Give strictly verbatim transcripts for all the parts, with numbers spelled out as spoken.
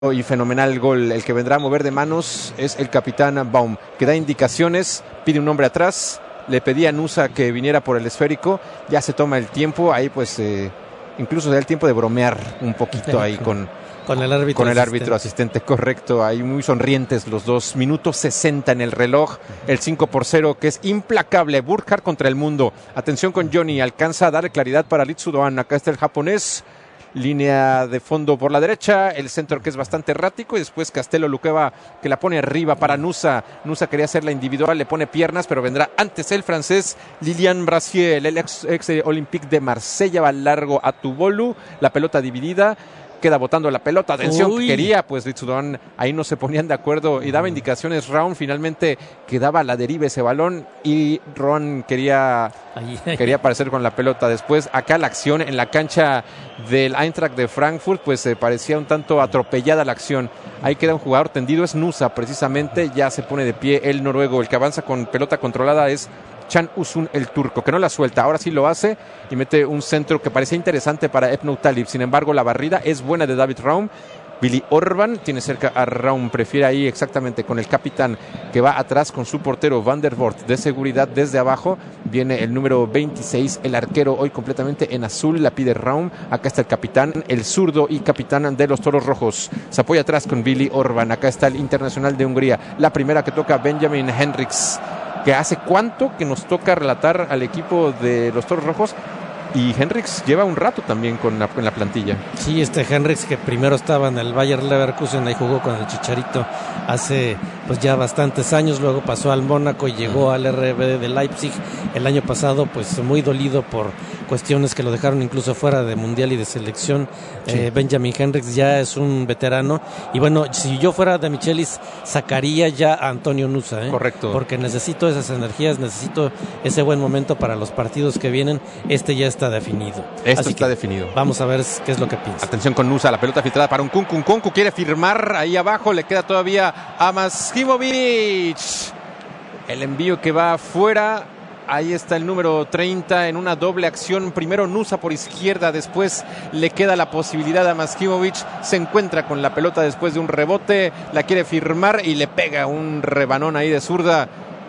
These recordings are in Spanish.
y fenomenal gol. El que vendrá a mover de manos es el capitán Baum, que da indicaciones, pide un hombre atrás, le pedía a Nusa que viniera por el esférico, ya se toma el tiempo, ahí pues eh, incluso se da el tiempo de bromear un poquito ahí con, con el árbitro con el asistente. árbitro asistente, correcto, ahí muy sonrientes los dos. Minuto sesenta en el reloj, el cinco por cero que es implacable. Burkhardt contra el mundo, atención con Johnny, alcanza a darle claridad para Litsu Doan, acá está el japonés. Línea de fondo por la derecha, el centro que es bastante errático y después Castelo Luqueva que la pone arriba para Nusa. Nusa quería hacer la individual, le pone piernas, pero vendrá antes el francés Lilian Brassier, el ex, ex Olympique de Marsella, va largo a Tubolu, la pelota dividida. Queda botando la pelota, atención, que quería, pues Ritsudoan, ahí no se ponían de acuerdo y daba indicaciones. Raun finalmente quedaba a la deriva ese balón y Ron quería, quería aparecer con la pelota. Después acá la acción en la cancha del Eintracht de Frankfurt, pues se eh, parecía un tanto atropellada la acción. Ahí queda un jugador tendido, es Nusa precisamente, ya se pone de pie el noruego. El que avanza con pelota controlada es Can Uzun, el turco, que no la suelta, ahora sí lo hace y mete un centro que parecía interesante para Ebnou Talib. Sin embargo, la barrida es buena de David Raum. Billy Orban tiene cerca a Raum, prefiere ahí exactamente con el capitán que va atrás con su portero Van der Voort de seguridad desde abajo. Viene el número veintiséis, el arquero hoy completamente en azul, la pide Raum. Acá está el capitán, el zurdo y capitán de los Toros Rojos. Se apoya atrás con Billy Orban. Acá está el internacional de Hungría, la primera que toca Benjamin Henriks, que hace cuánto que nos toca relatar al equipo de los Toros Rojos. Y Henriks lleva un rato también con la, con la plantilla. Sí, este Henriks que primero estaba en el Bayer Leverkusen, ahí jugó con el Chicharito hace pues ya bastantes años, luego pasó al Mónaco y llegó al R B de Leipzig el año pasado, pues muy dolido por cuestiones que lo dejaron incluso fuera de Mundial y de selección. Sí. eh, Benjamin Henriks ya es un veterano y bueno, si yo fuera de Michelis sacaría ya a Antonio Nusa, ¿eh? Correcto. Porque necesito esas energías, necesito ese buen momento para los partidos que vienen. Este ya está definido. Esto Así está definido. Vamos a ver qué es lo que piensa. Atención con Nusa, la pelota filtrada para un Kunku. Un Kunku quiere firmar ahí abajo, le queda todavía a Maskimovic. El envío que va afuera. Ahí está el número treinta en una doble acción. Primero Nusa por izquierda, después le queda la posibilidad a Maskimovic. Se encuentra con la pelota después de un rebote, la quiere firmar y le pega un rebanón ahí de zurda.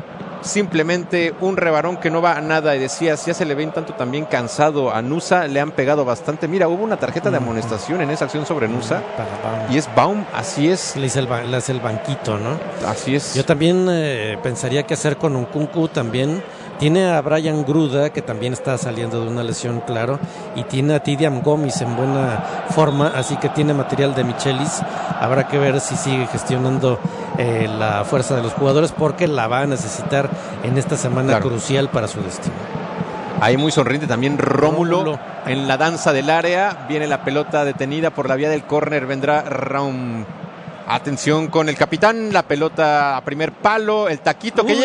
Simplemente un rebarón que no va a nada. Y decías, ya se le ve un tanto también cansado a Nusa, le han pegado bastante. Mira, hubo una tarjeta de amonestación en esa acción sobre Nusa y es Baum, así es. Le hace el, le hace el banquito, ¿no? Así es. Yo también eh, pensaría que hacer con un Kunku también. Tiene a Brian Gruda, que también está saliendo de una lesión, claro, y tiene a Tidiam Gomis en buena forma, así que tiene material de Michelis. Habrá que ver si sigue gestionando eh, la fuerza de los jugadores, porque la va a necesitar en esta semana, claro, crucial para su destino. Ahí muy sonriente también Rómulo, Rómulo en la danza del área. Viene la pelota detenida por la vía del córner, vendrá Raum. Atención con el capitán, la pelota a primer palo, el taquito que Uy.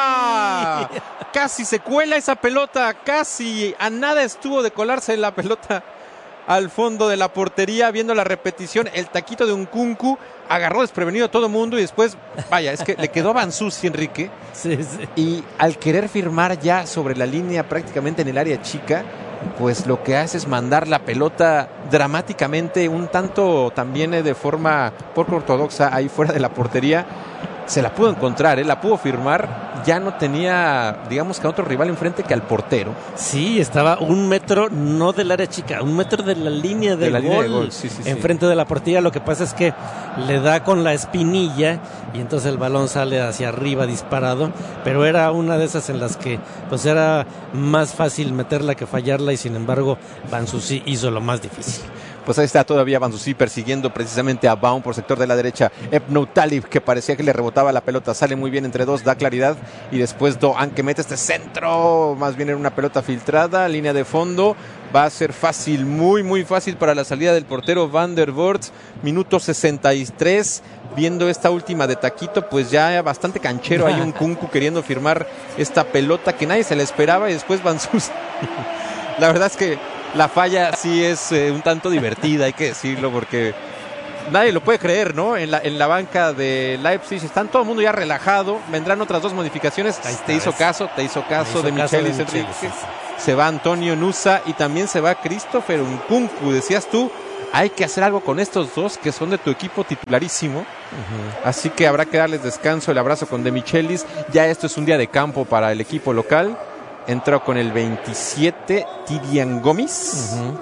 llega. Casi se cuela esa pelota, casi a nada estuvo de colarse la pelota al fondo de la portería. Viendo la repetición, el taquito de un Kunku agarró desprevenido a todo mundo y después, vaya, es que le quedó a Banzuzi, Enrique. Sí, sí. Y al querer firmar ya sobre la línea prácticamente en el área chica, pues lo que hace es mandar la pelota dramáticamente, un tanto también de forma poco ortodoxa ahí fuera de la portería. Se la pudo encontrar, ¿eh? La pudo firmar, ya no tenía, digamos que a otro rival enfrente que al portero. Sí, estaba un metro, no del área chica, un metro de la línea del de la gol, línea de gol. Sí, sí, enfrente sí. de la portería. Lo que pasa es que le da con la espinilla y entonces el balón sale hacia arriba disparado, pero era una de esas en las que pues era más fácil meterla que fallarla y sin embargo Banzuzi hizo lo más difícil. Pues ahí está todavía Banzuzi persiguiendo precisamente a Baum por sector de la derecha. Ebnou Talib, que parecía que le rebotaba la pelota, sale muy bien entre dos, da claridad. Y después Doan, que mete este centro, más bien en una pelota filtrada, línea de fondo. Va a ser fácil, muy muy fácil para la salida del portero Van der Voort. Minuto sesenta y tres. Viendo esta última de taquito, pues ya bastante canchero. Hay un Kunku queriendo firmar esta pelota que nadie se le esperaba. Y después Banzuzi. La verdad es que la falla sí es eh, un tanto divertida, hay que decirlo, porque nadie lo puede creer, ¿no? En la, en la banca de Leipzig están todo el mundo ya relajado. Vendrán otras dos modificaciones. Te hizo caso, te hizo caso de Michelis, Enrique. Se va Antonio Nusa y también se va Christopher Nkunku. Decías tú, hay que hacer algo con estos dos que son de tu equipo titularísimo. Uh-huh. Así que habrá que darles descanso. El abrazo con De Michelis. Ya esto es un día de campo para el equipo local. Entró con el veintisiete Tidian Gómez. Uh-huh.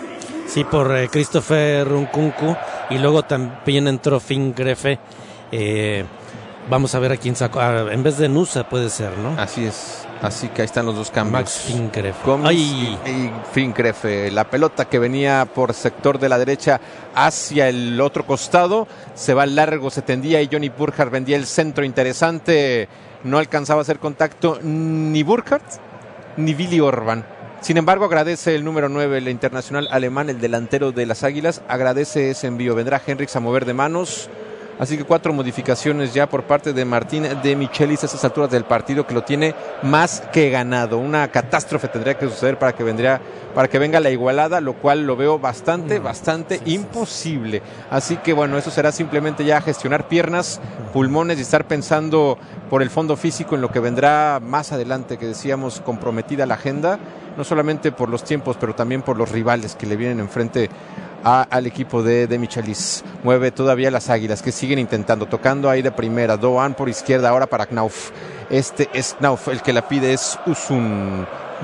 Sí, por eh, Christopher Nkunku. Y luego también entró Finn Grefe. Eh, vamos a ver a quién sacó. Ah, en vez de Nusa puede ser, ¿no? Así es. Así que ahí están los dos cambios. Max Finn Grefe. Gómez y, y Finn Grefe. La pelota que venía por sector de la derecha hacia el otro costado. Se va largo, se tendía y Johnny Burkhardt vendía el centro interesante. No alcanzaba a hacer contacto ni Burkhardt ni Willi Orban. Sin embargo, agradece el número nueve, el internacional alemán, el delantero de las Águilas. Agradece ese envío. Vendrá Henrichs a mover de manos. Así que cuatro modificaciones ya por parte de Martín De Michelis a estas alturas del partido, que lo tiene más que ganado. Una catástrofe tendría que suceder para que vendría, para que venga la igualada, lo cual lo veo bastante, bastante sí, imposible. Así que bueno, eso será simplemente ya gestionar piernas, pulmones y estar pensando por el fondo físico en lo que vendrá más adelante, que decíamos comprometida la agenda, no solamente por los tiempos, pero también por los rivales que le vienen enfrente A, al equipo de, de Michelis. Mueve todavía las Águilas, que siguen intentando, tocando ahí de primera. Doan por izquierda, ahora para Knauf. Este es Knauf, el que la pide es Usun.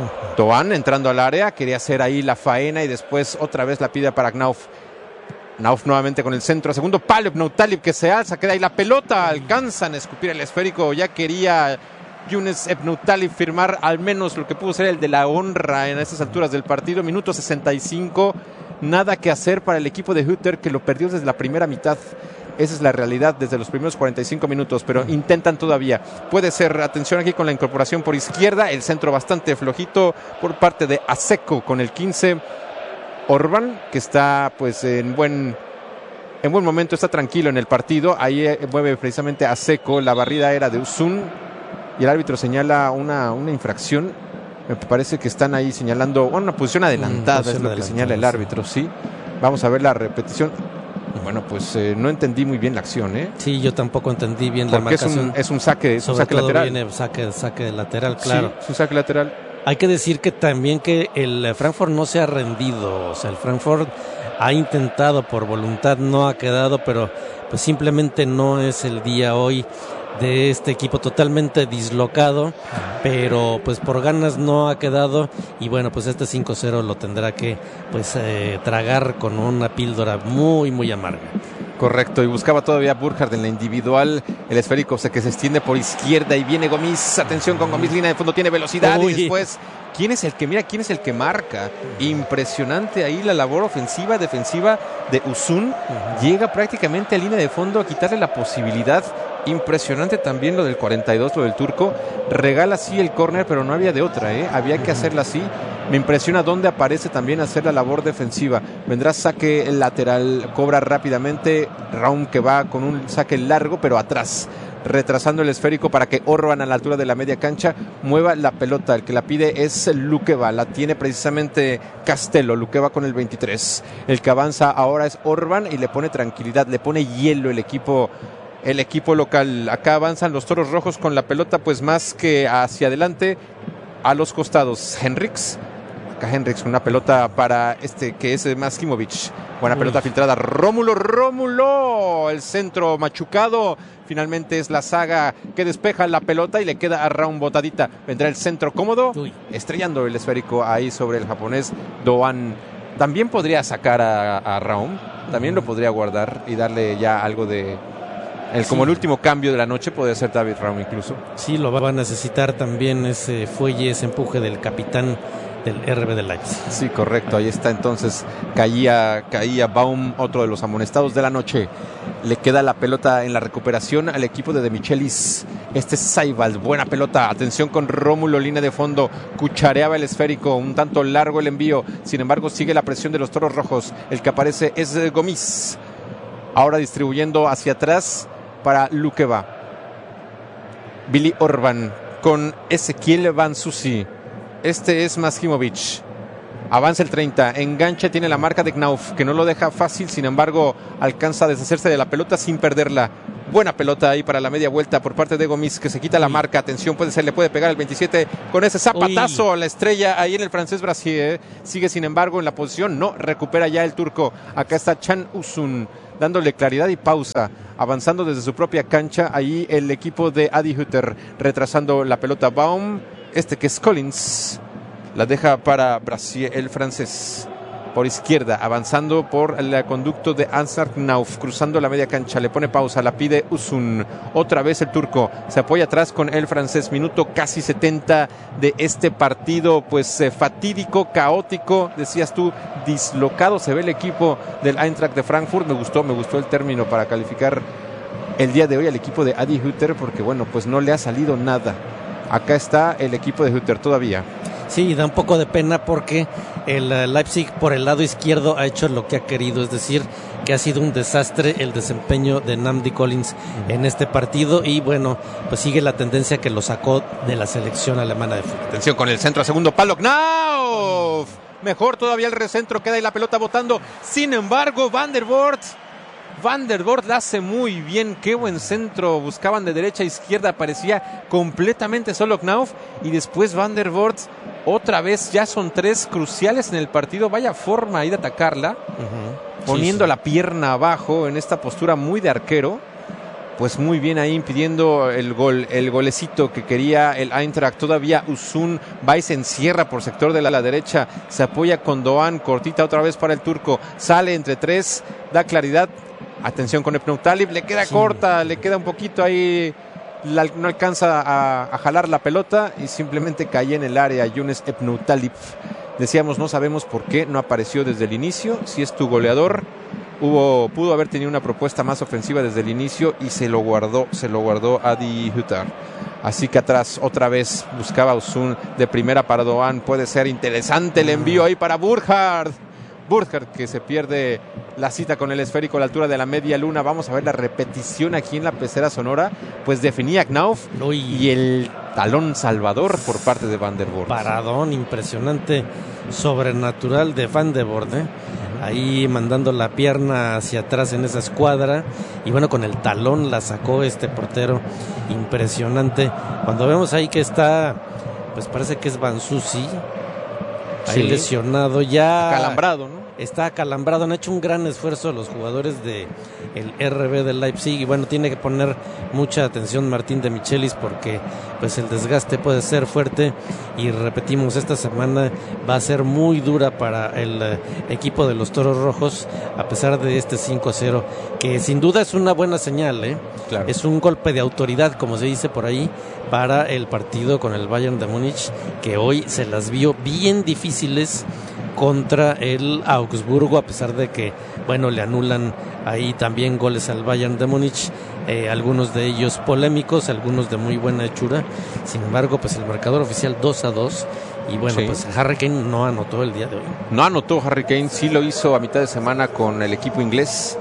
Doan entrando al área, quería hacer ahí la faena y después otra vez la pide para Knauf. Knauf nuevamente con el centro, segundo palo, Ebnoutalib que se alza, queda ahí la pelota, alcanzan a escupir el esférico, ya quería Younes Ebnoutalib firmar al menos lo que pudo ser el de la honra en estas alturas del partido. Minuto sesenta y cinco. Nada que hacer para el equipo de Hutter, que lo perdió desde la primera mitad. Esa es la realidad desde los primeros cuarenta y cinco minutos, pero intentan todavía. Puede ser, atención aquí con la incorporación por izquierda, el centro bastante flojito por parte de Aseko con el quince. Orban, que está pues en buen, en buen momento, está tranquilo en el partido. Ahí mueve precisamente Aseko, la barrida era de Usun y el árbitro señala una, una infracción. Me parece que están ahí señalando bueno, una posición adelantada, mm, posición es lo que señala el árbitro, sí. Vamos a ver la repetición. Bueno, pues eh, no entendí muy bien la acción, ¿eh? Sí, yo tampoco entendí bien la Porque marcación. Es un, es un saque, es un saque lateral. Viene saque, saque lateral, claro. Sí, es un saque lateral. Hay que decir que también que el Frankfurt no se ha rendido, o sea, el Frankfurt ha intentado por voluntad, no ha quedado, pero pues simplemente no es el día hoy de este equipo, totalmente dislocado, pero pues por ganas no ha quedado y bueno, pues este cinco cero lo tendrá que pues eh, tragar con una píldora muy muy amarga. Correcto, y buscaba todavía Burkhardt en la individual, el esférico se que se extiende por izquierda y viene Gomis, atención con Gomis, línea de fondo, tiene velocidad. Uy. Y después, ¿quién es el que mira? ¿Quién es el que marca? Impresionante ahí la labor ofensiva, defensiva de Usun, uh-huh. Llega prácticamente a línea de fondo a quitarle la posibilidad. Impresionante también lo del cuarenta y dos, lo del turco, regala sí el córner, pero no había de otra, ¿eh? Había que hacerla así. Me impresiona dónde aparece también hacer la labor defensiva. Vendrá saque lateral, cobra rápidamente, Raum que va con un saque largo, pero atrás, retrasando el esférico para que Orban a la altura de la media cancha mueva la pelota. El que la pide es Lukeba, la tiene precisamente Castelo, Lukeba con el veintitrés. El que avanza ahora es Orban y le pone tranquilidad, le pone hielo el equipo el equipo local. Acá avanzan los Toros Rojos con la pelota pues más que hacia adelante, a los costados. Henrichs, acá Henrichs con una pelota para este que es Maskimovic. Buena Uy. pelota filtrada. Rómulo, Rómulo, el centro machucado. Finalmente es la saga que despeja la pelota y le queda a Raum botadita. Vendrá el centro cómodo, Uy. estrellando el esférico ahí sobre el japonés Doan. También podría sacar a, a Raum, también lo podría guardar y darle ya algo de... El, como sí. el último cambio de la noche podría ser David Raum incluso. Sí, lo va a necesitar también ese fuelle, ese empuje del capitán del R B de Leipzig. Sí, correcto, ahí está entonces, caía, caía Baum, otro de los amonestados de la noche. Le queda la pelota en la recuperación al equipo de De Michelis. Este es Saibald, buena pelota, atención con Rómulo, línea de fondo, cuchareaba el esférico, un tanto largo el envío, sin embargo sigue la presión de los Toros Rojos. El que aparece es Gomis, ahora distribuyendo hacia atrás para Lukeba. Willi Orban con Ezequiel Bansusi. Este es Maskimovic. Avanza el treinta, engancha, tiene la marca de Knauf, que no lo deja fácil, sin embargo alcanza a deshacerse de la pelota sin perderla. Buena pelota ahí para la media vuelta por parte de Gomis, que se quita la marca. Atención, puede ser, le puede pegar el veintisiete con ese zapatazo. Uy. La estrella ahí en el francés Brasil. Sigue, sin embargo, en la posición. No recupera ya el turco. Acá está Can Uzun dándole claridad y pausa, avanzando desde su propia cancha. Ahí el equipo de Adi Hütter retrasando la pelota. Baum, este que es Collins, la deja para Brasil, el francés. Por izquierda, avanzando por el conducto de Ansar Knauf, cruzando la media cancha, le pone pausa, la pide Uzun. Otra vez el turco se apoya atrás con el francés. Minuto casi setenta de este partido, pues eh, fatídico, caótico, decías tú, dislocado se ve el equipo del Eintracht de Frankfurt. Me gustó, me gustó el término para calificar el día de hoy al equipo de Adi Hütter, porque bueno, pues no le ha salido nada. Acá está el equipo de Hütter todavía. Sí, da un poco de pena porque el Leipzig por el lado izquierdo ha hecho lo que ha querido, es decir, que ha sido un desastre el desempeño de Nnamdi Collins en este partido y bueno, pues sigue la tendencia que lo sacó de la selección alemana de fútbol. Atención con el centro a segundo palo, Knauf. Mejor todavía el recentro, queda ahí la pelota botando. Sin embargo, Van der Voort Van der Voort la hace muy bien, qué buen centro, buscaban de derecha a izquierda, parecía completamente solo Knauf y después Van der Voort otra vez, ya son tres cruciales en el partido, vaya forma ahí de atacarla, uh-huh. poniendo sí, sí. la pierna abajo en esta postura muy de arquero, pues muy bien ahí impidiendo el gol, el golecito que quería el Eintracht. Todavía Uzun va y se encierra por sector de la, la derecha, se apoya con Doğan, cortita otra vez para el turco, sale entre tres, da claridad. Atención con Ebnou Talib, le queda sí. corta, le queda un poquito ahí, la, no alcanza a, a jalar la pelota y simplemente cae en el área Younes Ebnou Talib. Decíamos, no sabemos por qué no apareció desde el inicio, si es tu goleador, hubo, pudo haber tenido una propuesta más ofensiva desde el inicio y se lo guardó, se lo guardó Adi Hütter. Así que atrás otra vez buscaba Uzun de primera para Doğan, puede ser interesante el envío ahí para Burkhardt. Burkhardt que se pierde la cita con el esférico a la altura de la media luna. Vamos a ver la repetición aquí en la pecera sonora. Pues definía Knauf Uy. y el talón salvador por parte de Van der Voort. Paradón impresionante, sobrenatural de Van der Voort, ¿eh? Ahí mandando la pierna hacia atrás en esa escuadra y bueno, con el talón la sacó este portero, impresionante. Cuando vemos ahí que está, pues parece que es Banzuzi, ahí sí. lesionado ya, acalambrado, ¿no? Está acalambrado, han hecho un gran esfuerzo los jugadores de el R B de Leipzig y bueno, tiene que poner mucha atención Martín de Michelis porque pues el desgaste puede ser fuerte y repetimos, esta semana va a ser muy dura para el eh, equipo de los Toros Rojos a pesar de este cinco a cero que sin duda es una buena señal, ¿eh? Claro. Es un golpe de autoridad como se dice por ahí para el partido con el Bayern de Múnich que hoy se las vio bien difíciles contra el Augsburgo, a pesar de que, bueno, le anulan ahí también goles al Bayern de Múnich, eh, algunos de ellos polémicos, algunos de muy buena hechura. Sin embargo, pues el marcador oficial dos a dos y bueno, sí. pues Harry Kane no anotó el día de hoy. No anotó Harry Kane, sí lo hizo a mitad de semana con el equipo inglés.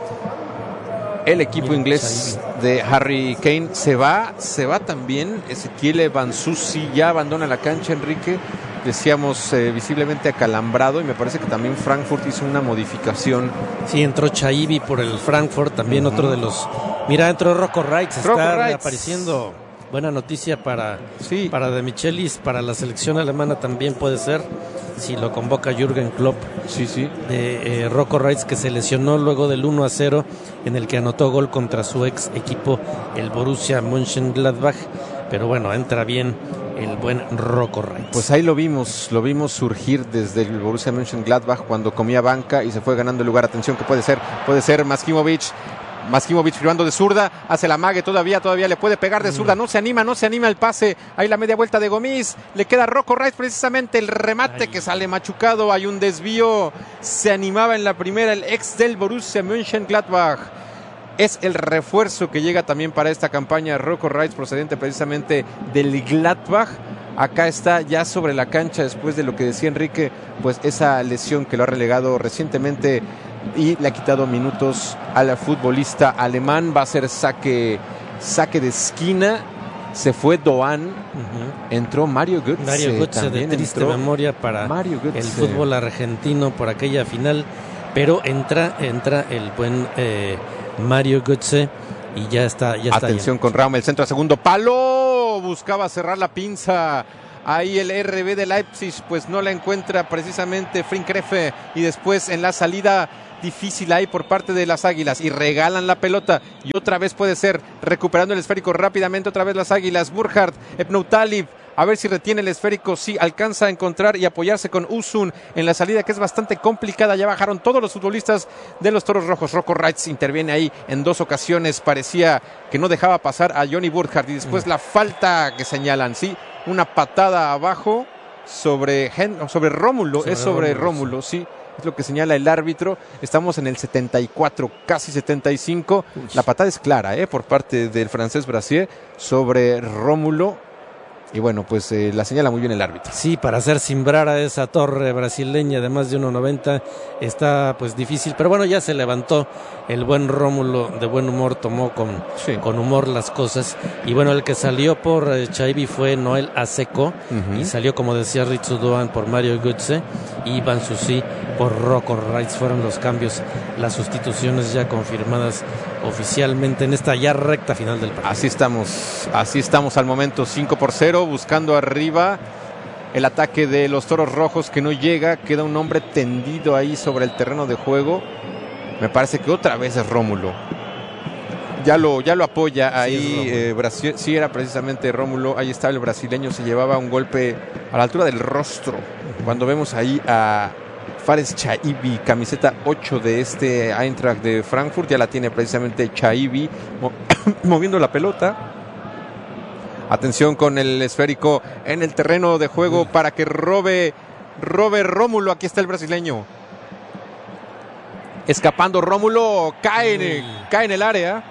El equipo Bien, inglés de Harry Kane se va, se va también. Ezequiel Banzuzi ya abandona la cancha, Enrique. Decíamos eh, visiblemente acalambrado y me parece que también Frankfurt hizo una modificación. Sí, entró Chaibi por el Frankfurt, también uh-huh. otro de los... Mira, entró Rocco Reitz, está reapareciendo. Buena noticia para, sí. para De Michelis, para la selección alemana también puede ser, si lo convoca Jürgen Klopp. Sí, sí. De eh, Rocco Reitz, que se lesionó luego del uno a cero, en el que anotó gol contra su ex equipo, el Borussia Mönchengladbach. Pero bueno, entra bien el buen Rocco Reitz. Pues ahí lo vimos, lo vimos surgir desde el Borussia Mönchengladbach cuando comía banca y se fue ganando el lugar. Atención que puede ser, puede ser Maskimovic. Maskimovic privando de zurda, hace la mague todavía, todavía le puede pegar de zurda, no se anima, no se anima el pase, ahí la media vuelta de Gomis, le queda Rocco Reitz precisamente el remate Ay. que sale machucado, hay un desvío, se animaba en la primera el ex del Borussia Mönchengladbach. Es el refuerzo que llega también para esta campaña, Rocco Reitz, procedente precisamente del Gladbach. Acá está ya sobre la cancha después de lo que decía Enrique, pues esa lesión que lo ha relegado recientemente y le ha quitado minutos al futbolista alemán. Va a ser saque, saque de esquina. Se fue Doğan, uh-huh. entró Mario Götze. Mario Götze, de triste memoria para el fútbol argentino por aquella final, pero entra, entra el buen eh, Mario Götze y ya está, ya está. Atención con Raum, el centro a segundo palo, buscaba cerrar la pinza. Ahí el R B de Leipzig, pues no la encuentra precisamente Frinkrefe, y después en la salida difícil ahí por parte de las Águilas, y regalan la pelota, y otra vez puede ser, recuperando el esférico rápidamente, otra vez las Águilas, Burkhardt, Ebnoutalib, a ver si retiene el esférico, sí, alcanza a encontrar y apoyarse con Uzun en la salida, que es bastante complicada. Ya bajaron todos los futbolistas de los Toros Rojos. Rocco Reitz interviene ahí en dos ocasiones, parecía que no dejaba pasar a Johnny Burkhardt, y después mm. la falta que señalan, sí, una patada abajo sobre, Hen- sobre Rómulo, sobre es sobre Rómulo, Rómulo sí. sí. Es lo que señala el árbitro. Estamos en el setenta y cuatro, casi setenta y cinco. Uy. La patada es clara, ¿eh? por parte del francés Brassier sobre Rómulo. Y bueno, pues eh, la señala muy bien el árbitro. Sí, para hacer cimbrar a esa torre brasileña de más de uno noventa está pues difícil. Pero bueno, ya se levantó el buen Rómulo, de buen humor, tomó con, sí. con humor las cosas. Y bueno, el que salió por eh, Chaibi fue Noel Aseco. Uh-huh. Y salió, como decía Ritsu Doan, por Mario Götze. Y Van Susi por Rocco Reitz. Fueron los cambios, las sustituciones ya confirmadas oficialmente en esta ya recta final del partido. Así estamos, así estamos al momento, cinco por cero, buscando arriba el ataque de los Toros Rojos, que no llega. Queda un hombre tendido ahí sobre el terreno de juego. Me parece que otra vez es Rómulo. Ya lo, ya lo apoya ahí. Sí, eh, Brasil, sí, era precisamente Rómulo. Ahí estaba el brasileño, se llevaba un golpe a la altura del rostro. Cuando vemos ahí a Fares Chaibi, camiseta ocho de este Eintracht de Frankfurt, ya la tiene precisamente Chaibi, mo- moviendo la pelota. Atención con el esférico en el terreno de juego para que robe, robe Rómulo. Aquí está el brasileño. Escapando Rómulo, cae en el, cae en el área.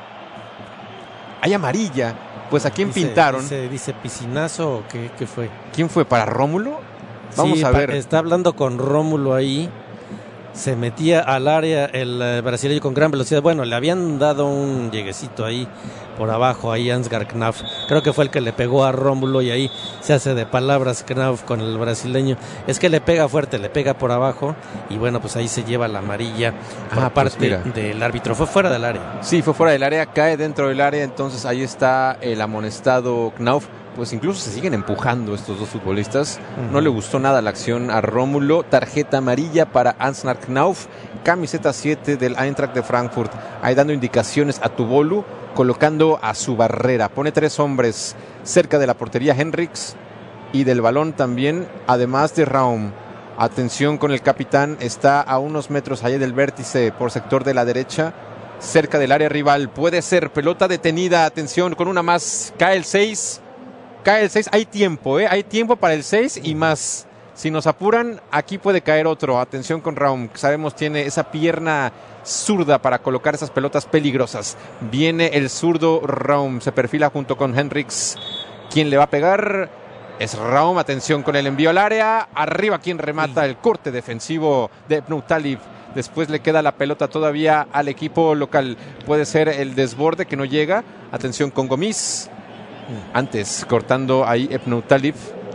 Hay amarilla. Pues a quién dice, pintaron. Dice, dice piscinazo o qué, qué fue. ¿Quién fue? ¿Para Rómulo? Vamos sí, a ver. Está hablando con Rómulo ahí. Se metía al área el eh, brasileño con gran velocidad. Bueno, le habían dado un lleguecito ahí por abajo, ahí Ansgar Knauf. Creo que fue el que le pegó a Rómulo, y ahí se hace de palabras Knauf con el brasileño. Es que le pega fuerte, le pega por abajo, y bueno, pues ahí se lleva la amarilla por ah, parte pues del árbitro. Fue fuera del área. Sí, fue fuera del área, cae dentro del área, entonces ahí está el amonestado Knauf. Pues incluso se siguen empujando estos dos futbolistas. Uh-huh. No le gustó nada la acción a Rómulo. Tarjeta amarilla para Ansgar Knauf, camiseta siete del Eintracht de Frankfurt. Ahí dando indicaciones a Tubolu, colocando a su barrera. Pone tres hombres cerca de la portería Henriks y del balón también, además de Raum. Atención con el capitán, está a unos metros allá del vértice por sector de la derecha, cerca del área rival. Puede ser pelota detenida. Atención con una más. Cae el seis. Cae el seis, hay tiempo, ¿eh? Hay tiempo para el seis y más. Si nos apuran, aquí puede caer otro. Atención con Raum, sabemos tiene esa pierna zurda para colocar esas pelotas peligrosas. Viene el zurdo Raum, se perfila junto con Henriks. ¿Quién le va a pegar? Es Raum. Atención con el envío al área. Arriba quien remata, el corte defensivo de Ebnoutalib. Después le queda la pelota todavía al equipo local. Puede ser el desborde que no llega. Atención con Gomis. Antes, cortando ahí Ebnoutalib,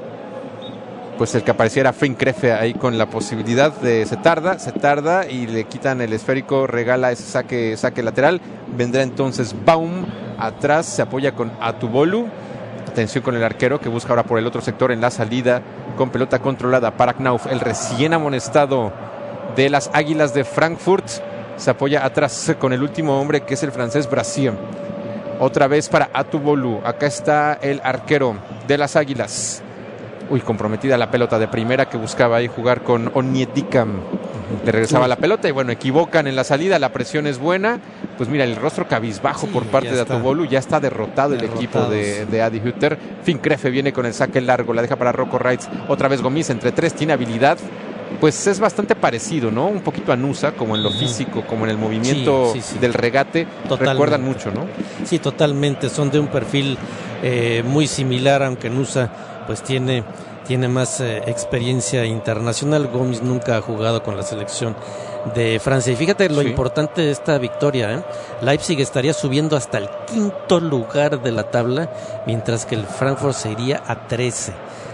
pues el que apareciera Frinkrefe ahí con la posibilidad de se tarda, se tarda y le quitan el esférico, regala ese saque, saque lateral. Vendrá entonces Baum atrás, se apoya con Atubolu. Atención con el arquero que busca ahora por el otro sector en la salida con pelota controlada para Knauf, el recién amonestado de las Águilas de Frankfurt. Se apoya atrás con el último hombre, que es el francés Brassier. Otra vez para Atubolu. Acá está el arquero de las Águilas. Uy, comprometida la pelota de primera que buscaba ahí jugar con Onyedikam. Le regresaba Uy. la pelota y bueno, equivocan en la salida. La presión es buena. Pues mira, el rostro cabizbajo sí, por parte de Atubolu. Ya está derrotado Derrotados. el equipo de, de Adi Hütter. Frinkrefe viene con el saque largo. La deja para Rocco Reitz. Otra vez Gomis entre tres. Tiene habilidad. Pues es bastante parecido, ¿no? Un poquito a Nusa, como en lo físico, como en el movimiento sí, sí, sí. del regate. Totalmente. Recuerdan mucho, ¿no? Sí, totalmente. Son de un perfil eh, muy similar, aunque Nusa pues tiene, tiene más eh, experiencia internacional. Gomis nunca ha jugado con la selección de Francia. Y fíjate lo sí. importante de esta victoria, ¿eh? Leipzig estaría subiendo hasta el quinto lugar de la tabla, mientras que el Frankfurt se iría a trece.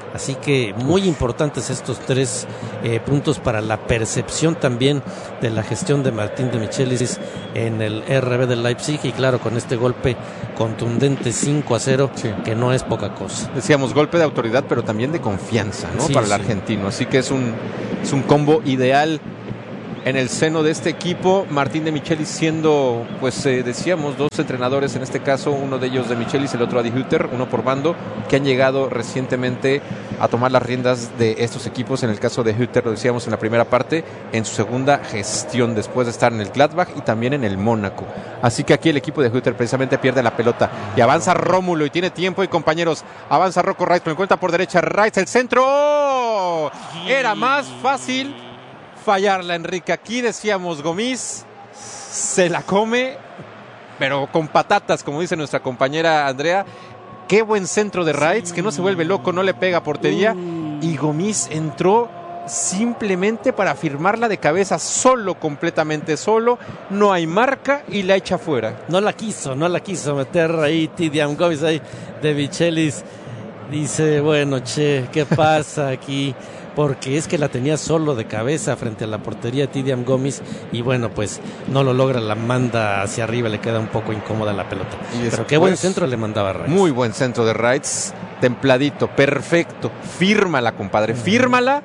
Así que muy importantes estos tres eh, puntos para la percepción también de la gestión de Martín de Michelis en el R B de Leipzig, y claro, con este golpe contundente cinco a cero, sí, que no es poca cosa. Decíamos, golpe de autoridad, pero también de confianza, ¿no? Sí, para el sí. argentino, así que es un, es un combo ideal en el seno de este equipo. Martín de Michelis siendo, pues eh, decíamos, dos entrenadores, en este caso uno de ellos de Michelis, el otro Adi Hütter, uno por bando, que han llegado recientemente a tomar las riendas de estos equipos. En el caso de Hütter, lo decíamos en la primera parte, en su segunda gestión, después de estar en el Gladbach y también en el Mónaco. Así que aquí el equipo de Hütter precisamente pierde la pelota y avanza Rómulo y tiene tiempo, y compañeros, avanza Rocco Reitz, lo encuentra por derecha, Reitz, el centro, era más fácil fallarla, Enrique. Aquí decíamos, Gomis se la come, pero con patatas, como dice nuestra compañera Andrea. Qué buen centro de Reitz, que no se vuelve loco, no le pega a portería, y Gomis entró simplemente para firmarla de cabeza, solo, completamente solo, no hay marca y la echa fuera. No la quiso, no la quiso meter ahí Tidiam Gomis ahí de Michelis. Dice, bueno, che, ¿qué pasa aquí? Porque es que la tenía solo de cabeza frente a la portería de Tidiam Gomis, y bueno, pues no lo logra, la manda hacia arriba, le queda un poco incómoda la pelota. Después, pero qué buen centro le mandaba Reitz. Muy buen centro de Reitz, templadito, perfecto. Fírmala, compadre, fírmala.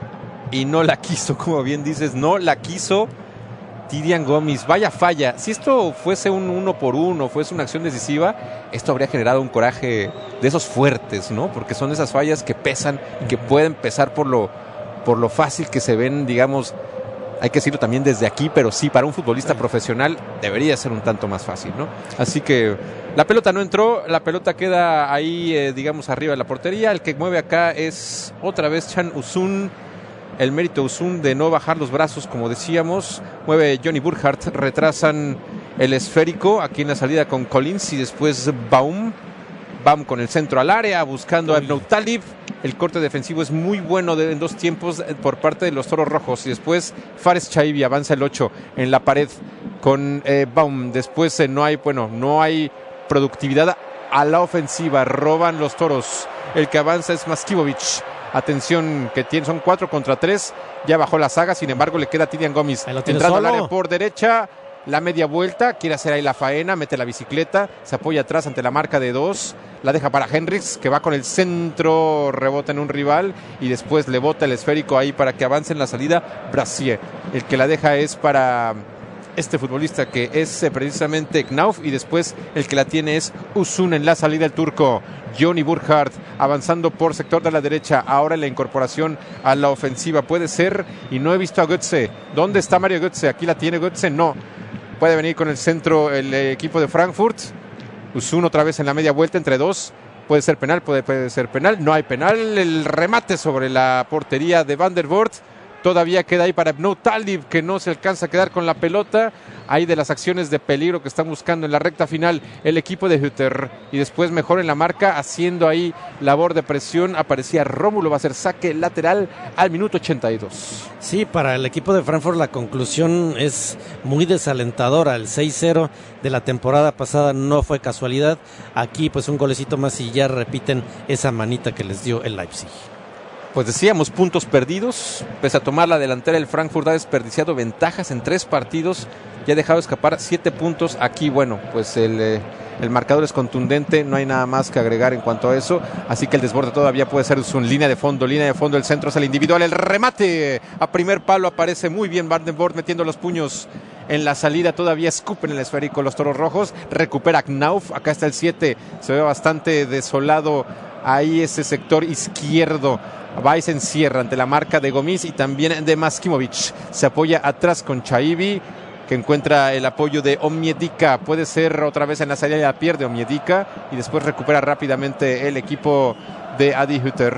Y no la quiso, como bien dices, no la quiso Tidiam Gomis. Vaya falla. Si esto fuese un uno por uno, fuese una acción decisiva, esto habría generado un coraje de esos fuertes, ¿no? Porque son esas fallas que pesan y que pueden pesar por lo, por lo fácil que se ven, digamos, hay que decirlo también desde aquí, pero sí, para un futbolista profesional debería ser un tanto más fácil, ¿no? Así que la pelota no entró, la pelota queda ahí, eh, digamos, arriba de la portería. El que mueve acá es otra vez Can Uzun. El mérito Uzun de no bajar los brazos, como decíamos. Mueve Johnny Burkhardt, retrasan el esférico aquí en la salida con Collins, y después Baum. Baum con el centro al área, buscando a Ibn Talib. El corte defensivo es muy bueno de, en dos tiempos por parte de los Toros Rojos. Y después Fares Chaibi avanza el ocho en la pared con eh, Baum. Después eh, no hay, bueno, no hay productividad a la ofensiva. Roban los Toros. El que avanza es Maskivovic. Atención, que tiene, son cuatro contra tres. Ya bajó la saga, sin embargo, le queda Tidiam Gomis. Entrando al área por derecha, la media vuelta, quiere hacer ahí la faena, mete la bicicleta, se apoya atrás ante la marca de dos, la deja para Henrichs, que va con el centro, rebota en un rival, y después le bota el esférico ahí para que avance en la salida Brasier. El que la deja es para este futbolista, que es eh, precisamente Knauf, y después el que la tiene es Uzun en la salida, el turco. Johnny Burkhardt avanzando por sector de la derecha, ahora en la incorporación a la ofensiva, puede ser, y no he visto a Götze. ¿Dónde está Mario Götze? Aquí la tiene Götze, no. Puede venir con el centro el eh, equipo de Frankfurt. Uzun otra vez en la media vuelta entre dos. Puede ser penal, puede, puede ser penal. No hay penal. El remate sobre la portería de Van der Voort. Todavía queda ahí para Ibn Talib, que no se alcanza a quedar con la pelota. Hay de las acciones de peligro que están buscando en la recta final el equipo de Hütter. Y después mejor en la marca, haciendo ahí labor de presión. Aparecía Rómulo, va a ser saque lateral al minuto ochenta y dos. Sí, para el equipo de Frankfurt la conclusión es muy desalentadora. El seis cero de la temporada pasada no fue casualidad. Aquí pues un golecito más y ya repiten esa manita que les dio el Leipzig. Pues decíamos, puntos perdidos. Pese a tomar la delantera, el Frankfurt ha desperdiciado ventajas en tres partidos y ha dejado escapar siete puntos. Aquí, bueno, pues el, eh, el marcador es contundente, no hay nada más que agregar en cuanto a eso. Así que el desborde todavía puede ser su línea de fondo, línea de fondo, el centro es el individual, el remate a primer palo, aparece muy bien Van den Voort metiendo los puños en la salida, todavía escupen el esférico los Toros Rojos, recupera Knauf, acá está el siete, se ve bastante desolado ahí ese sector izquierdo. Va y se encierra ante la marca de Gomis y también de Maskimovic. Se apoya atrás con Chaibi, que encuentra el apoyo de Onyedika. Puede ser otra vez en la salida, la pierde Onyedika y después recupera rápidamente el equipo de Adi Hütter,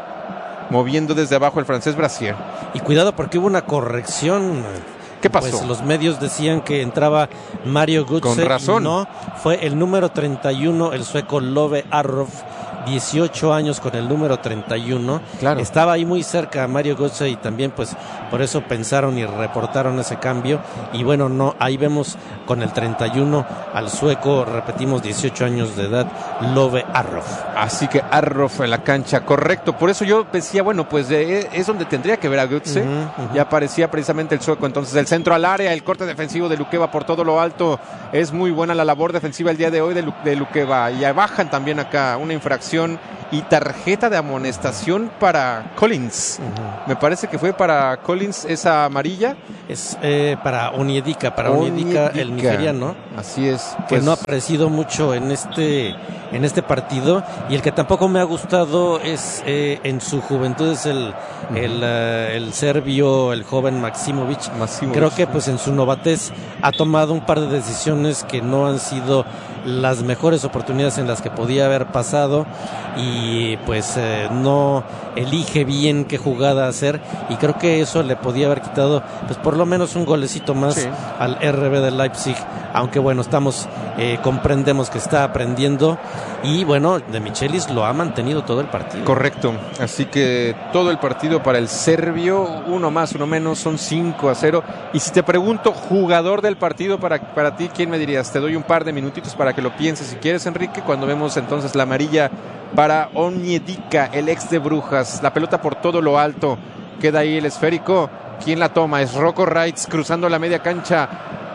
moviendo desde abajo el francés Brasier. Y cuidado porque hubo una corrección. ¿Qué pasó? Pues los medios decían que entraba Mario Götze. Con razón. No, fue el número treinta y uno, el sueco Love Arrof, dieciocho años con el número treinta y uno. Claro. Estaba ahí muy cerca Mario Götze y también pues por eso pensaron y reportaron ese cambio. Y bueno, no, ahí vemos con el treinta y uno al sueco, repetimos, dieciocho años de edad, Love Arrof. Así que Arrof en la cancha, correcto. Por eso yo decía, bueno, pues eh, es donde tendría que ver a Götze. Uh-huh, uh-huh. Ya aparecía precisamente el sueco. Entonces el centro al área, el corte defensivo de Lukeba por todo lo alto. Es muy buena la labor defensiva el día de hoy de, Lu- de Lukeba. Y bajan también acá una infracción y tarjeta de amonestación para Collins. Uh-huh. Me parece que fue para Collins esa amarilla. Es eh, para Onyedika, para Onyedika, el nigeriano. Así es. Que pues no ha aparecido mucho en este en este partido, y el que tampoco me ha gustado es eh, en su juventud es el uh-huh. el, uh, el serbio, el joven Maksimovic. Maksimovic. Creo que pues en su novatez ha tomado un par de decisiones que no han sido las mejores oportunidades en las que podía haber pasado, y pues eh, no elige bien qué jugada hacer, y creo que eso le podía haber quitado pues por lo menos un golecito más sí. al R B de Leipzig, aunque bueno, estamos eh, comprendemos que está aprendiendo, y bueno, De Michelis lo ha mantenido todo el partido. Correcto, así que todo el partido para el serbio, uno más, uno menos, son cinco a cero. Y si te pregunto, jugador del partido para, para ti, ¿quién me dirías? Te doy un par de minutitos para que lo pienses si quieres, Enrique, cuando vemos entonces la amarilla para Onyedika, el ex de Brujas. La pelota por todo lo alto, queda ahí el esférico. ¿Quién la toma? Es Rocco Reitz cruzando la media cancha.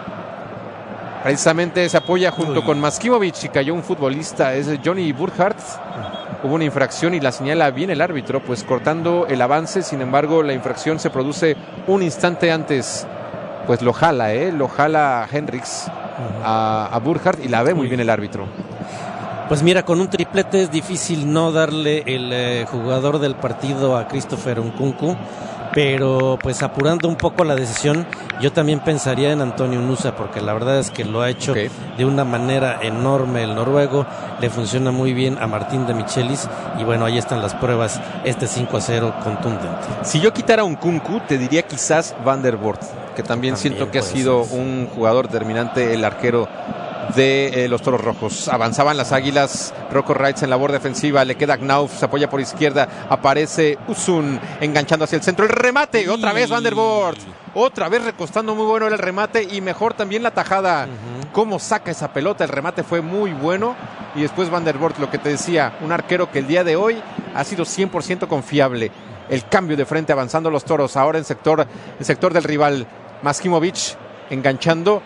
Precisamente se apoya junto Uy. con Maksimovic y cayó un futbolista, es Johnny Burkhardt. Hubo una infracción y la señala bien el árbitro, pues cortando el avance. Sin embargo, la infracción se produce un instante antes. Pues lo jala, ¿eh? Lo jala Henriks uh-huh. a, a Burkhardt y la ve muy Uy. bien el árbitro. Pues mira, con un triplete es difícil no darle el eh, jugador del partido a Christopher Nkunku, pero pues apurando un poco la decisión, yo también pensaría en Antonio Nusa, porque la verdad es que lo ha hecho okay. de una manera enorme el noruego, le funciona muy bien a Martín de Michelis, y bueno, ahí están las pruebas, este cinco a cero contundente. Si yo quitara un Nkunku, te diría quizás Van der Voort, que también, también siento que ha sido ser. un jugador determinante, el arquero de eh, los Toros Rojos. Avanzaban las Águilas, Rocco Reitz en labor defensiva, le queda Knauf, se apoya por izquierda, aparece Uzun enganchando hacia el centro, el remate, otra vez Van der Voort, otra vez recostando, muy bueno el remate, y mejor también la tajada. Uh-huh. Cómo saca esa pelota, el remate fue muy bueno, y después Van der Voort, lo que te decía, un arquero que el día de hoy ha sido cien por ciento confiable. El cambio de frente, avanzando los Toros, ahora en sector, en sector del rival, Maksimovic enganchando,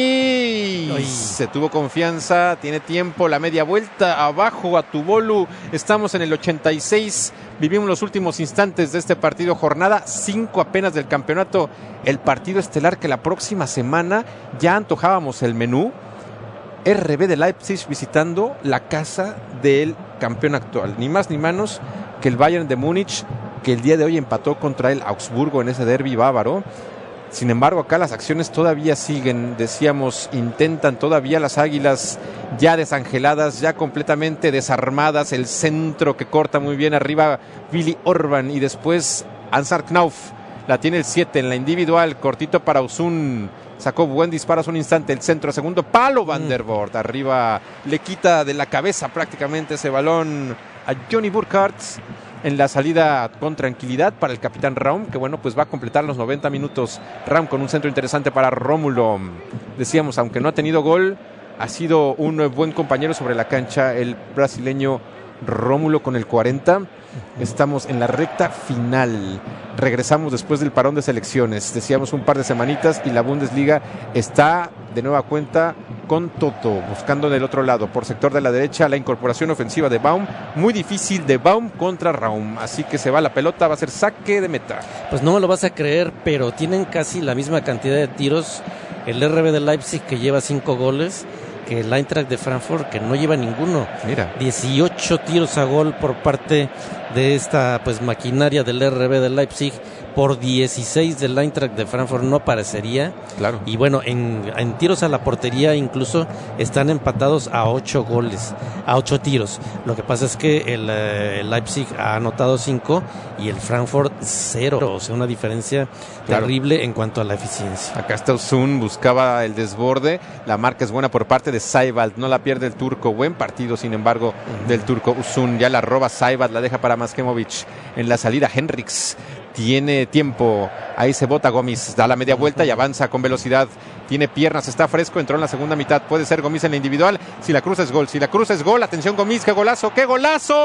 Gomis se tuvo confianza, tiene tiempo, la media vuelta abajo a Tubolu. Estamos en el ochenta y seis, vivimos los últimos instantes de este partido, jornada cinco apenas del campeonato, el partido estelar que la próxima semana ya antojábamos el menú. R B de Leipzig visitando la casa del campeón actual, ni más ni menos que el Bayern de Múnich, que el día de hoy empató contra el Augsburgo en ese derbi bávaro. Sin embargo, acá las acciones todavía siguen, decíamos, intentan todavía las Águilas ya desangeladas, ya completamente desarmadas, el centro que corta muy bien arriba Willy Orban, y después Ansar Knauf, la tiene el siete en la individual, cortito para Uzun, sacó buen disparo hace un instante, el centro, segundo palo, Van der Voort, arriba le quita de la cabeza prácticamente ese balón a Johnny Burkhardt. En la salida con tranquilidad para el capitán Raum, que bueno, pues va a completar los noventa minutos. Raum con un centro interesante para Rómulo. Decíamos, aunque no ha tenido gol, ha sido un buen compañero sobre la cancha el brasileño Rómulo con el cuarenta. Estamos en la recta final. Regresamos después del parón de selecciones. Decíamos un par de semanitas y la Bundesliga está de nueva cuenta con Toto, buscando del otro lado, por sector de la derecha, la incorporación ofensiva de Baum. Muy difícil de Baum contra Raum. Así que se va la pelota, va a ser saque de meta. Pues no me lo vas a creer, pero tienen casi la misma cantidad de tiros el R B de Leipzig, que lleva cinco goles, que el Eintracht de Frankfurt, que no lleva ninguno. Mira, dieciocho tiros a gol por parte de esta pues maquinaria del R B de Leipzig, por dieciséis del Eintracht de Frankfurt no parecería. Claro. Y bueno, en, en tiros a la portería incluso están empatados a ocho goles, a ocho tiros. Lo que pasa es que el, el Leipzig ha anotado cinco y el Frankfurt cero. O sea, una diferencia claro. terrible en cuanto a la eficiencia. Acá está Uzun, buscaba el desborde. La marca es buena por parte de Seibald. No la pierde el turco. Buen partido, sin embargo, uh-huh. del turco Uzun. Ya la roba Seibald, la deja para Maskhemovic. En la salida, Henriks tiene tiempo, ahí se bota Gomis, da la media vuelta y avanza con velocidad, tiene piernas, está fresco, entró en la segunda mitad, puede ser Gomis en la individual, si la cruza es gol, si la cruza es gol, atención Gomis, qué golazo, qué golazo,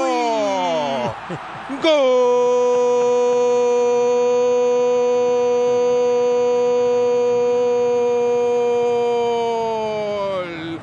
gol,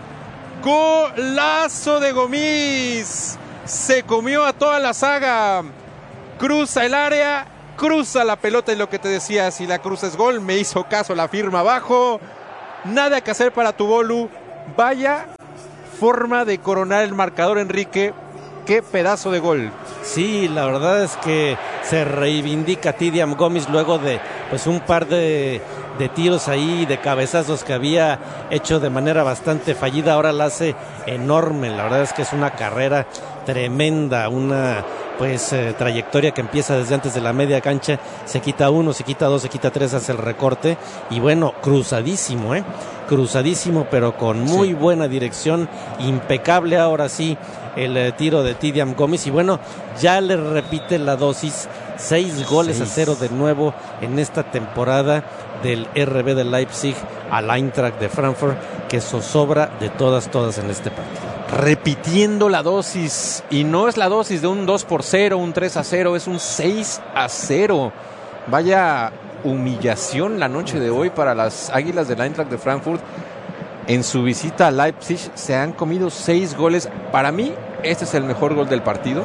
golazo de Gomis, se comió a toda la saga, cruza el área, cruza la pelota y lo que te decía, si la cruza es gol, me hizo caso la firma abajo, nada que hacer para Tubolu, vaya forma de coronar el marcador, Enrique, qué pedazo de gol. Sí, la verdad es que se reivindica Tidiam Gomis luego de pues un par de, de tiros ahí, de cabezazos que había hecho de manera bastante fallida, ahora la hace enorme, la verdad es que es una carrera tremenda, una pues eh, trayectoria que empieza desde antes de la media cancha, se quita uno, se quita dos, se quita tres, hace el recorte y bueno, cruzadísimo, eh, cruzadísimo pero con muy sí. buena dirección, impecable ahora sí el eh, tiro de Tidiam Gomis y bueno, ya le repite la dosis, seis goles seis. a cero de nuevo en esta temporada del R B de Leipzig al Eintracht de Frankfurt, que zozobra de todas, todas en este partido. Repitiendo la dosis, y no es la dosis de un dos por cero, un tres a cero, es un seis a cero. Vaya humillación la noche de hoy para las Águilas del Eintracht de Frankfurt. En su visita a Leipzig se han comido seis goles. Para mí, este es el mejor gol del partido.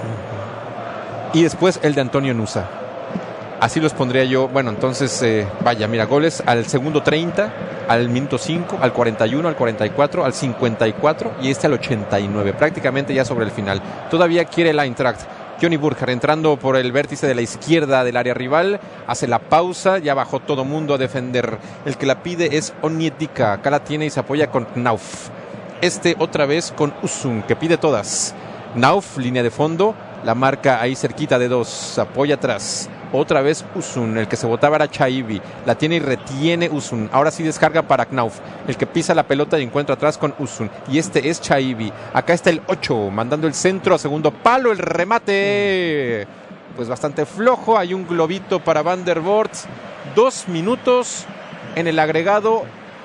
Y después el de Antonio Nusa. Así los pondría yo. Bueno, entonces, eh, vaya, mira, goles al segundo treinta, al minuto cinco, al cuarenta y uno, al cuarenta y cuatro, al cincuenta y cuatro y este al ochenta y nueve, prácticamente ya sobre el final. Todavía quiere el Eintracht. Johnny Burkhardt entrando por el vértice de la izquierda del área rival, hace la pausa, ya bajó todo mundo a defender. El que la pide es Onyedika, acá la tiene y se apoya con Knauf. Este otra vez con Uzun, que pide todas. Knauf, línea de fondo, la marca ahí cerquita de dos, se apoya atrás. Otra vez Uzun, el que se botaba era Chaibi, la tiene y retiene Uzun, ahora sí descarga para Knauf, el que pisa la pelota y encuentra atrás con Uzun, y este es Chaibi, acá está el ocho, mandando el centro a segundo palo, el remate, pues bastante flojo, hay un globito para Van der Voort, dos minutos en el agregado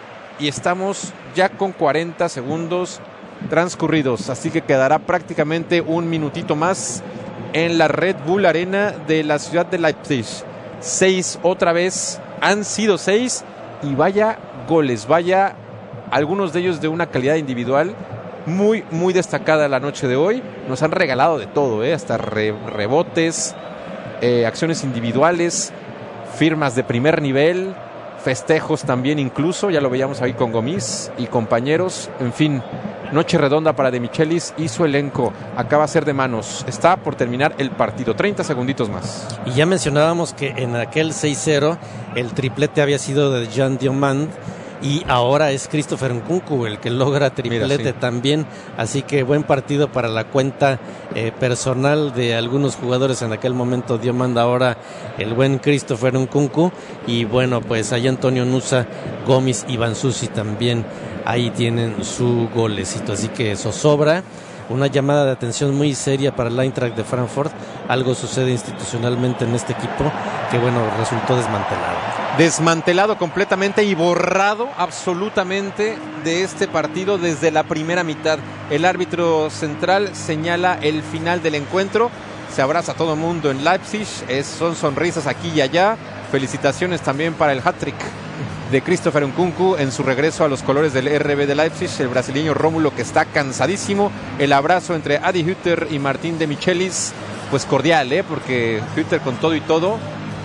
y estamos ya con cuarenta segundos transcurridos, así que quedará prácticamente un minutito más en la Red Bull Arena de la ciudad de Leipzig. Seis otra vez, han sido seis y vaya goles, vaya algunos de ellos de una calidad individual muy, muy destacada la noche de hoy. Nos han regalado de todo, ¿eh? hasta re, rebotes, eh, acciones individuales, firmas de primer nivel, festejos también incluso, ya lo veíamos ahí con Gomis y compañeros, en fin. Noche redonda para De Michelis y su elenco. Acaba a ser de manos. Está por terminar el partido. treinta segunditos más. Y ya mencionábamos que en aquel seis cero el triplete había sido de Jean Diomand y ahora es Christopher Nkunku el que logra triplete. Mira, sí. también. Así que buen partido para la cuenta eh, personal de algunos jugadores en aquel momento. Diomand, ahora el buen Christopher Nkunku. Y bueno, pues ahí Antonio Nusa, Gomis y Banzuzi también. Ahí tienen su golecito, así que zozobra, una llamada de atención muy seria para el Eintracht de Frankfurt. Algo sucede institucionalmente en este equipo que, bueno, resultó desmantelado. Desmantelado completamente y borrado absolutamente de este partido desde la primera mitad. El árbitro central señala el final del encuentro. Se abraza a todo el mundo en Leipzig, es, son sonrisas aquí y allá. Felicitaciones también para el hat-trick de Christopher Nkunku en su regreso a los colores del R B de Leipzig, el brasileño Rómulo, que está cansadísimo. El abrazo entre Adi Hütter y Martín de Michelis, pues cordial, ¿eh? porque Hütter con todo y todo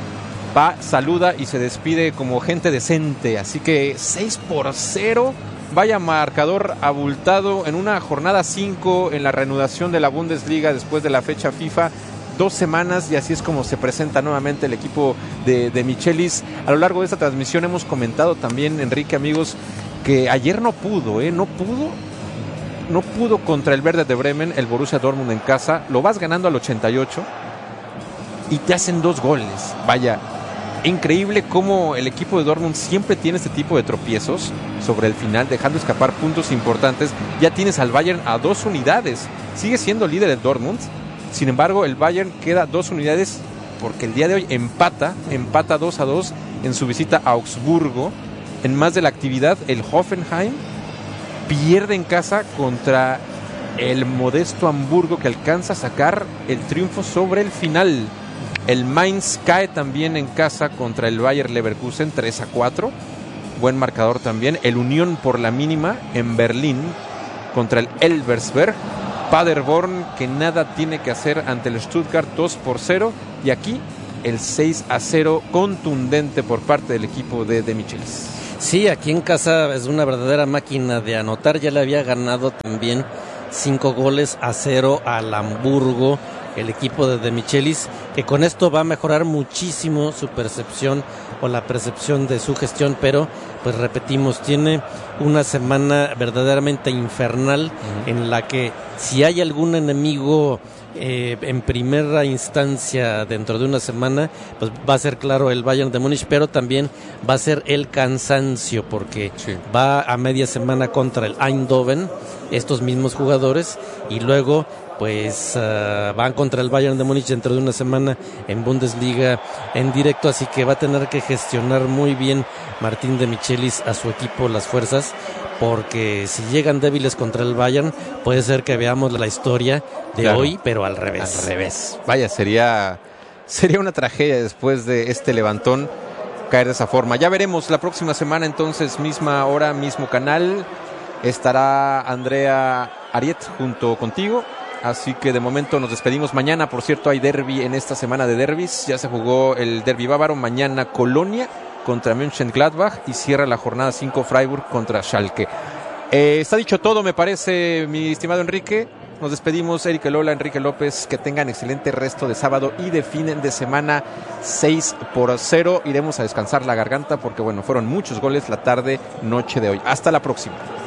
va, saluda y se despide como gente decente. Así que seis por cero, vaya marcador abultado en una jornada cinco en la reanudación de la Bundesliga después de la fecha FIFA. dos semanas y así es como se presenta nuevamente el equipo de, de Michelis. A lo largo de esta transmisión hemos comentado también, Enrique, amigos, que ayer no pudo, ¿eh? No pudo, no pudo contra el Werder de Bremen, el Borussia Dortmund en casa. Lo vas ganando al ochenta y ocho y te hacen dos goles. Vaya, increíble cómo el equipo de Dortmund siempre tiene este tipo de tropiezos sobre el final, dejando escapar puntos importantes. Ya tienes al Bayern a dos unidades. Sigue siendo líder el Dortmund. Sin embargo, el Bayern queda dos unidades porque el día de hoy empata, empata dos a dos en su visita a Augsburgo. En más de la actividad, el Hoffenheim pierde en casa contra el modesto Hamburgo, que alcanza a sacar el triunfo sobre el final. El Mainz cae también en casa contra el Bayer Leverkusen tres a cuatro. Buen marcador también. El Unión por la mínima en Berlín contra el Elversberg. Paderborn, que nada tiene que hacer ante el Stuttgart, dos por cero. Y aquí el seis a cero contundente por parte del equipo de, de Michelis. Sí, aquí en casa es una verdadera máquina de anotar. Ya le había ganado también cinco goles a cero al Hamburgo, el equipo de, de Michelis, que con esto va a mejorar muchísimo su percepción o la percepción de su gestión, pero pues repetimos, tiene una semana verdaderamente infernal uh-huh. en la que si hay algún enemigo eh, en primera instancia dentro de una semana, pues va a ser claro el Bayern de Múnich, pero también va a ser el cansancio, porque sí. va a media semana contra el Eindhoven, estos mismos jugadores, y luego pues uh, van contra el Bayern de Múnich dentro de una semana en Bundesliga en directo, así que va a tener que gestionar muy bien Martín de Michelis a su equipo las fuerzas, porque si llegan débiles contra el Bayern, puede ser que veamos la historia de claro. hoy, pero al revés. Al revés. Vaya, sería, sería una tragedia después de este levantón caer de esa forma. Ya veremos la próxima semana entonces, misma hora, mismo canal. Estará Andrea Ariet junto contigo. Así que de momento nos despedimos. Mañana, por cierto, hay derbi en esta semana de derbis. Ya se jugó el derbi bávaro. Mañana Colonia contra Mönchengladbach y cierra la jornada cinco Freiburg contra Schalke. Eh, está dicho todo, me parece, mi estimado Enrique. Nos despedimos, Eric Lola, Enrique López. Que tengan excelente resto de sábado y de fin de semana. seis por cero. Iremos a descansar la garganta porque, bueno, fueron muchos goles la tarde, noche de hoy. Hasta la próxima.